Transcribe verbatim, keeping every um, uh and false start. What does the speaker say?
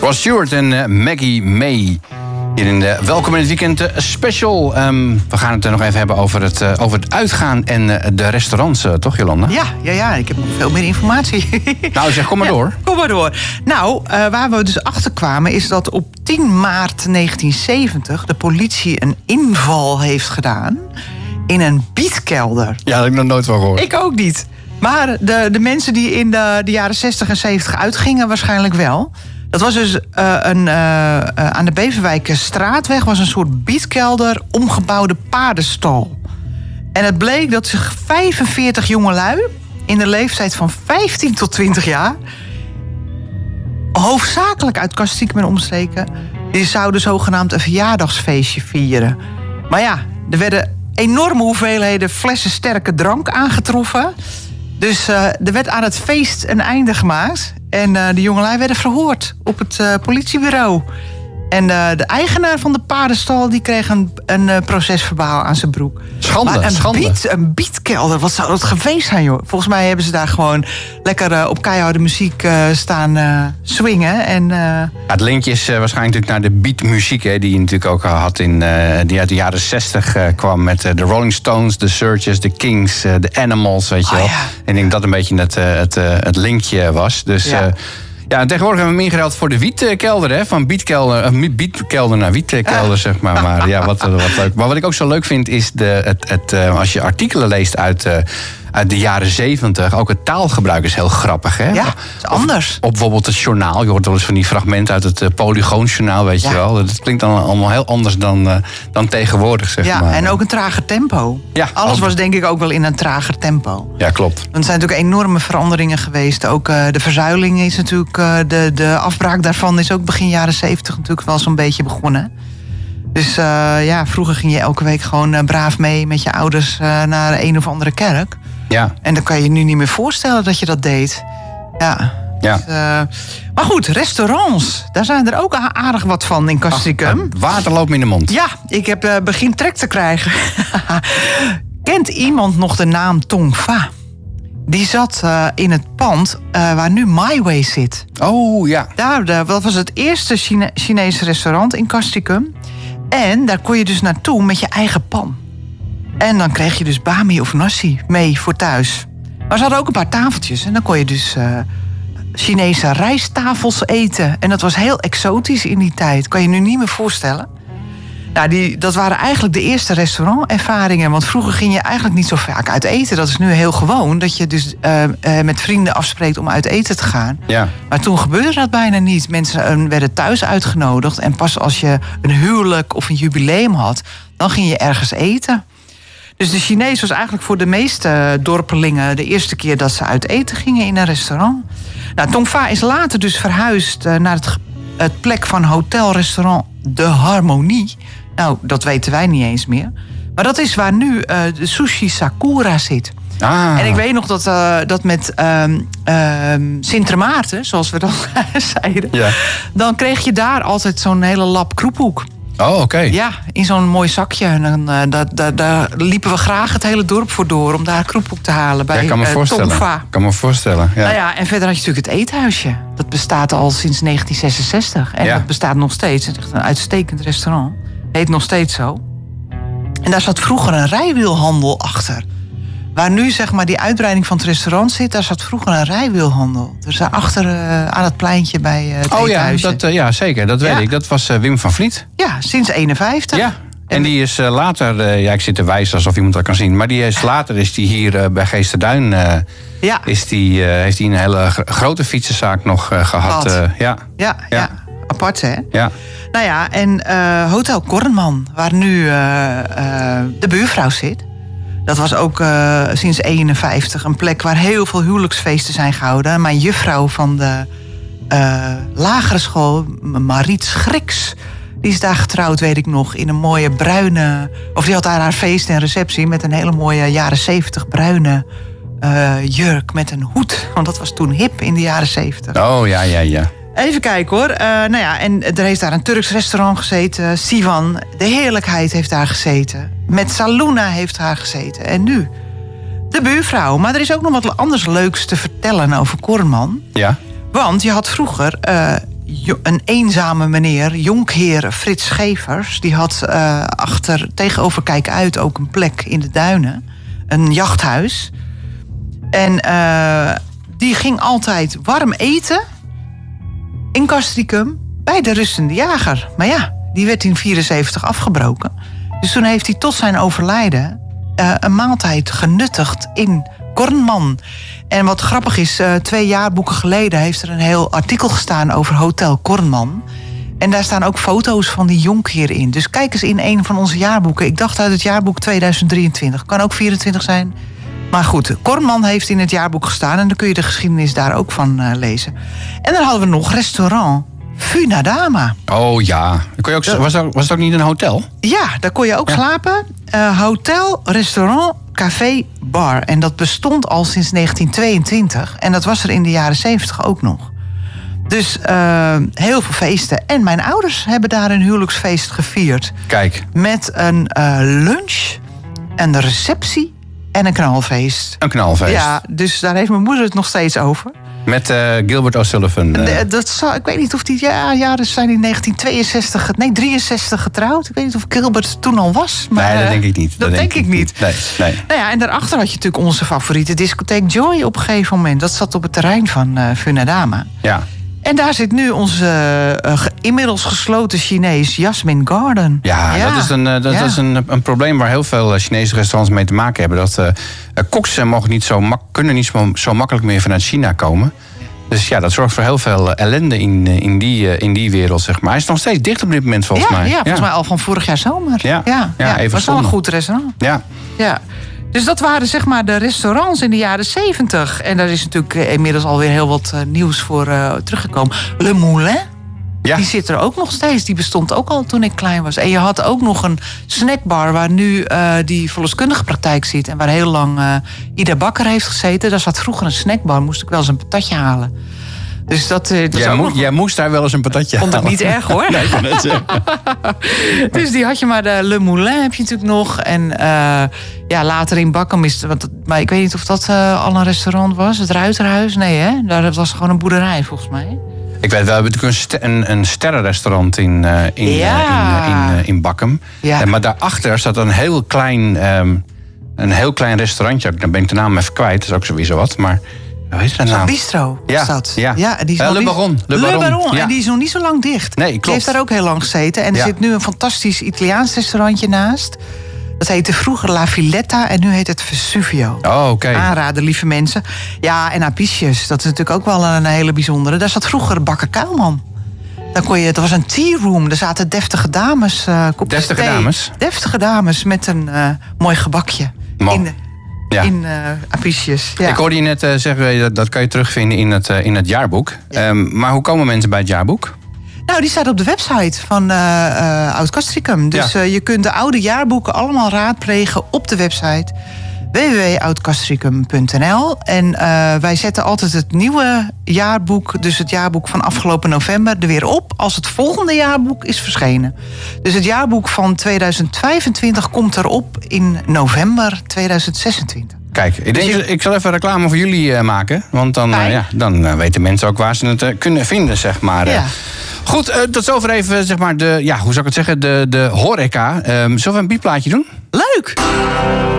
Ross Stewart en uh, Maggie May. Hier in de Welkom in het Weekend uh, special. Um, we gaan het uh, nog even hebben over het, uh, over het uitgaan en uh, de restaurants, uh, toch Jolanda? Ja, ja, ja, ik heb nog veel meer informatie. Nou zeg, kom maar door. Ja, kom maar door. Nou, uh, waar we dus achter kwamen is dat op tien maart negentien zeventig... de politie een inval heeft gedaan in een bietkelder. Ja, dat heb ik nog nooit van gehoord. Ik ook niet. Maar de, de mensen die in de, de jaren zestig en zeventig uitgingen waarschijnlijk wel. Dat was dus uh, een, uh, uh, aan de Beverwijkerstraatweg was een soort bietkelder, omgebouwde paardenstal. En het bleek dat zich vijfenveertig jongelui in de leeftijd van vijftien tot twintig jaar... hoofdzakelijk uit Castricum en omstreken... die zouden zogenaamd een verjaardagsfeestje vieren. Maar ja, er werden enorme hoeveelheden flessen sterke drank aangetroffen. Dus uh, er werd aan het feest een einde gemaakt. En uh, de jongelui werden verhoord op het uh, politiebureau. En uh, de eigenaar van de paardenstal die kreeg een, een uh, procesverbaal aan zijn broek. Schande, maar een schande. Biet, een bietkelder, wat zou dat geweest zijn, joh? Volgens mij hebben ze daar gewoon lekker uh, op keiharde muziek uh, staan uh, swingen. En, uh... ja, het linkje is uh, waarschijnlijk natuurlijk naar de beatmuziek, hè, die je natuurlijk ook had in, uh, die uit de jaren zestig uh, kwam met uh, de Rolling Stones, de Searchers, de Kings, uh, de Animals, weet je wel. Oh, ja. En ik denk dat een beetje het, uh, het, uh, het linkje was. Dus ja. Uh, Ja, en tegenwoordig hebben we hem ingeruild voor de wietkelder, hè? Van bietkelder, uh, bietkelder naar wietkelder, uh. zeg maar. Maar ja, wat, wat leuk. Maar wat ik ook zo leuk vind, is de, het, het, uh, als je artikelen leest uit, uh, uit de jaren zeventig, ook het taalgebruik is heel grappig, hè? Ja, het is anders. Op, op bijvoorbeeld het journaal. Je hoort wel eens van die fragmenten uit het uh, Polygoonjournaal, weet ja. je wel. Dat klinkt dan allemaal heel anders dan, uh, dan tegenwoordig, zeg ja, maar. Ja, en ook een trager tempo. Ja, Alles als... was denk ik ook wel in een trager tempo. Ja, klopt. Want er zijn natuurlijk enorme veranderingen geweest. Ook uh, de verzuiling is natuurlijk, uh, de, de afbraak daarvan is ook begin jaren zeventig natuurlijk wel zo'n beetje begonnen. Dus uh, ja, vroeger ging je elke week gewoon uh, braaf mee met je ouders uh, naar een of andere kerk. Ja. En dan kan je je nu niet meer voorstellen dat je dat deed. Ja. Ja. Dus, uh, maar goed, restaurants. Daar zijn er ook aardig wat van in Castricum. Ach, water loopt me in de mond. Ja, ik heb uh, begin trek te krijgen. Kent iemand nog de naam Tong Fa? Die zat uh, in het pand uh, waar nu My Way zit. Oh, ja. Daar, uh, dat was het eerste Chine- Chinese restaurant in Castricum. En daar kon je dus naartoe met je eigen pan. En dan kreeg je dus bami of nasi mee voor thuis. Maar ze hadden ook een paar tafeltjes. En dan kon je dus uh, Chinese rijsttafels eten. En dat was heel exotisch in die tijd. Kan je nu niet meer voorstellen. Nou, die, dat waren eigenlijk de eerste restaurantervaringen. Want vroeger ging je eigenlijk niet zo vaak uit eten. Dat is nu heel gewoon. Dat je dus uh, uh, met vrienden afspreekt om uit eten te gaan. Ja. Maar toen gebeurde dat bijna niet. Mensen uh, werden thuis uitgenodigd. En pas als je een huwelijk of een jubileum had, dan ging je ergens eten. Dus de Chinees was eigenlijk voor de meeste dorpelingen de eerste keer dat ze uit eten gingen in een restaurant. Nou, Tong Fa is later dus verhuisd uh, naar het, het plek van hotel-restaurant De Harmonie. Nou, dat weten wij niet eens meer. Maar dat is waar nu uh, de Sushi Sakura zit. Ah. En ik weet nog dat, uh, dat met uh, uh, Sint Maarten, zoals we dan zeiden, Ja. dan kreeg je daar altijd zo'n hele lap kroephoek. Oh, oké. Okay. Ja, in zo'n mooi zakje. En dan, uh, daar, daar, daar liepen we graag het hele dorp voor door om daar kroephoek te halen bij ja, kan me uh, voorstellen. Tong Fa. Kan me voorstellen. Ja. Nou ja, en verder had je natuurlijk het eethuisje. Dat bestaat al sinds negentien zesenzestig. En ja. dat bestaat nog steeds. Het is echt een uitstekend restaurant. Heet nog steeds zo. En daar zat vroeger een rijwielhandel achter. Waar nu zeg maar die uitbreiding van het restaurant zit, daar zat vroeger een rijwielhandel. Dus daarachter uh, aan het pleintje bij uh, het oh, eethuisje. Ja, dat, uh, ja, zeker. Dat weet ja. ik. Dat was uh, Wim van Vliet. Ja, sinds eenenvijftig. Ja. En die is uh, later, uh, ja, ik zit te wijzen alsof iemand dat kan zien, maar die is later is die hier uh, bij Geesterduin, uh, ja. is die, uh, heeft hij een hele gr- grote fietsenzaak nog uh, gehad. Uh, ja. Ja, ja. ja, apart hè? Ja. Nou ja, en uh, Hotel Kornman, waar nu uh, uh, de buurvrouw zit. Dat was ook uh, sinds eenenvijftig een plek waar heel veel huwelijksfeesten zijn gehouden. Mijn juffrouw van de uh, lagere school, Mariet Schriks, die is daar getrouwd, weet ik nog, in een mooie bruine... Of die had daar haar feest en receptie met een hele mooie jaren zeventig bruine uh, jurk met een hoed. Want dat was toen hip in de jaren zeventig. Oh, ja, ja, ja. Even kijken hoor. Uh, nou ja, en er heeft daar een Turks restaurant gezeten. Sivan, de heerlijkheid, heeft daar gezeten. Met Saluna heeft daar gezeten. En nu de buurvrouw. Maar er is ook nog wat anders leuks te vertellen over Kornman. Ja. Want je had vroeger uh, een eenzame meneer, jonkheer Frits Schevers... die had uh, achter tegenover Kijkuit ook een plek in de duinen. Een jachthuis. En uh, die ging altijd warm eten in Castricum bij de Rustende Jager. Maar ja, die werd in vierenzeventig afgebroken. Dus toen heeft hij tot zijn overlijden uh, een maaltijd genuttigd in Kornman. En wat grappig is, uh, twee jaarboeken geleden heeft er een heel artikel gestaan over Hotel Kornman. En daar staan ook foto's van die jonkheer in. Dus kijk eens in een van onze jaarboeken. Ik dacht uit het jaarboek tweeduizend drieëntwintig. Kan ook vierentwintig zijn. Maar goed, Kornman heeft in het jaarboek gestaan. En dan kun je de geschiedenis daar ook van uh, lezen. En dan hadden we nog restaurant Funadama. Oh ja. Kon je ook, was, dat, was het ook niet een hotel? Ja, daar kon je ook ja. slapen. Uh, hotel, restaurant, café, bar. En dat bestond al sinds negentien tweeëntwintig. En dat was er in de jaren zeventig ook nog. Dus uh, heel veel feesten. En mijn ouders hebben daar een huwelijksfeest gevierd. Kijk. Met een uh, lunch, een receptie en een knalfeest. Een knalfeest. Ja, dus daar heeft mijn moeder het nog steeds over. Met uh, Gilbert O'Sullivan. Uh. De, dat zou, ik weet niet of die ja, jaren zijn in negentien tweeënzestig, nee, drieënzestig getrouwd. Ik weet niet of Gilbert toen al was. Maar, nee, dat denk ik niet. Dat, dat denk, denk ik niet. niet. Nee, nee. Nou ja, en daarachter had je natuurlijk onze favoriete discotheek Joy op een gegeven moment. Dat zat op het terrein van uh, Funadama. Ja. En daar zit nu onze uh, inmiddels gesloten Chinees Jasmine Garden. Ja, ja. dat is, een, uh, dat ja. is een, een probleem waar heel veel Chinese restaurants mee te maken hebben. Dat uh, koks mogen niet zo mak- kunnen niet zo, zo makkelijk meer vanuit China komen. Dus ja, dat zorgt voor heel veel ellende in, in, die, in die wereld, zeg maar. Hij is nog steeds dicht op dit moment, volgens ja, mij. Ja, volgens mij al van vorig jaar zomer. Ja, ja, ja, ja even was wel een goed restaurant. Ja. Ja. Dus dat waren zeg maar de restaurants in de jaren zeventig. En daar is natuurlijk inmiddels alweer heel wat uh, nieuws voor uh, teruggekomen. Le Moulin, ja. Die zit er ook nog steeds. Die bestond ook al toen ik klein was. En je had ook nog een snackbar waar nu uh, die verloskundige praktijk zit. En waar heel lang uh, Ida Bakker heeft gezeten. Daar zat vroeger een snackbar. Moest ik wel eens een patatje halen. Dus dat, uh, dat jij, mo- nog... jij moest daar wel eens een patatje halen. Vond ik niet erg, hoor. Nee, ik kan het zeggen. Dus die had je maar. De Le Moulin heb je natuurlijk nog. En uh, ja, later in Bakkum is het... Want, maar ik weet niet of dat uh, al een restaurant was. Het Ruiterhuis. Nee, hè? Daar was gewoon een boerderij, volgens mij. Ik weet wel, we hebben natuurlijk een, een sterrenrestaurant in, uh, in, ja. uh, in, uh, in, in Bakkum. Ja. Uh, maar daarachter staat een heel klein, um, een heel klein restaurantje. Dan ben ik de naam even kwijt. Dat is ook sowieso wat, maar... Hoe heet dat nou? Bistro ja, is dat. Ja, ja die is uh, Le Baron. Le Baron. Le Baron. Ja. En die is nog niet zo lang dicht. Nee, klopt. Die heeft daar ook heel lang gezeten. En er ja. zit nu een fantastisch Italiaans restaurantje naast. Dat heette vroeger La Villetta en nu heet het Vesuvio. Oh, oké. Okay. Aanraden, lieve mensen. Ja, en Apicius, dat is natuurlijk ook wel een hele bijzondere. Daar zat vroeger Bakker Kuilman. Dan kon je, dat was een tea room. Er zaten deftige dames. Uh, deftige thee. dames? Deftige dames met een uh, mooi gebakje. Mo. In de, Ja. In uh, Apicius. Ja. Ik hoorde je net uh, zeggen, dat, dat kan je terugvinden in het, uh, in het jaarboek. Ja. Um, maar hoe komen mensen bij het jaarboek? Nou, die staat op de website van uh, uh, Oud Castricum. Dus ja. uh, je kunt de oude jaarboeken allemaal raadplegen op de website w w w punt oud castricum punt n l. En uh, wij zetten altijd het nieuwe jaarboek, dus het jaarboek van afgelopen november, er weer op als het volgende jaarboek is verschenen. Dus het jaarboek van tweeduizend vijfentwintig komt erop in november tweeduizend zesentwintig. Kijk, ik, denk, dus je... ik zal even reclame voor jullie uh, maken. Want dan, uh, ja, dan uh, weten mensen ook waar ze het uh, kunnen vinden, zeg maar. Ja. Goed, uh, tot zover even, zeg maar, de, ja, hoe zou ik het zeggen, de, de horeca. Um, zullen we een biepplaatje doen? Leuk!